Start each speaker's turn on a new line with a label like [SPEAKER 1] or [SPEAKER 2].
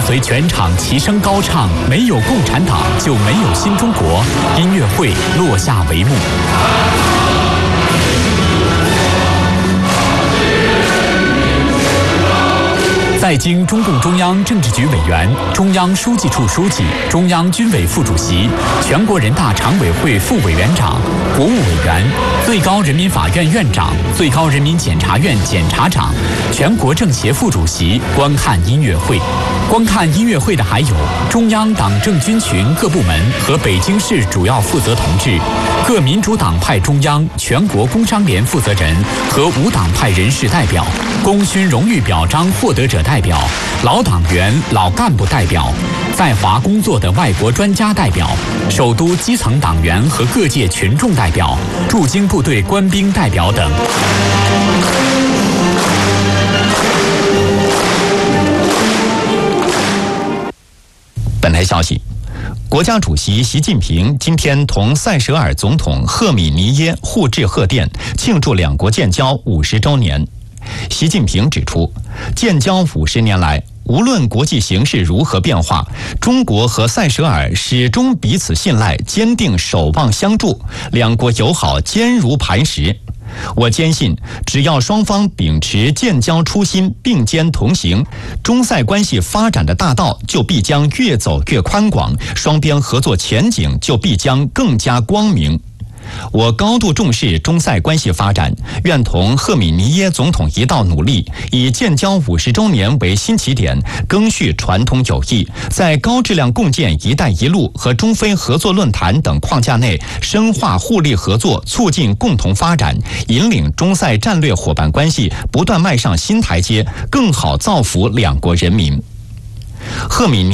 [SPEAKER 1] 随全场齐声高唱“没有共产党就没有新中国”，音乐会落下帷幕。在经中共中央政治局委员、中央书记处书记、中央军委副主席、全国人大常委会副委员长、国务委员、最高人民法院院长、最高人民检察院检察长、全国政协副主席观看音乐会。观看音乐会的还有中央党政军群各部门和北京市主要负责同志、各民主党派中央、全国工商联负责人和无党派人士代表、功勋荣誉表彰获得者代表、老党员、老干部代表、在华工作的外国专家代表、首都基层党员和各界群众代表、驻京部队官兵代表等。
[SPEAKER 2] 本台消息，国家主席习近平今天同塞舌尔总统赫米尼耶互致贺电，庆祝两国建交50周年。习近平指出，建交50年来，无论国际形势如何变化，中国和塞舌尔始终彼此信赖，坚定守望相助，两国友好坚如磐石。我坚信，只要双方秉持建交初心，并肩同行，中塞关系发展的大道就必将越走越宽广，双边合作前景就必将更加光明。我高度重视中塞关系发展，愿同赫米尼耶总统一道努力，以建交50周年为新起点，赓续传统友谊，在高质量共建“一带一路”和中非合作论坛等框架内，深化互利合作，促进共同发展，引领中塞战略伙伴关系不断迈上新台阶，更好造福两国人民。赫米尼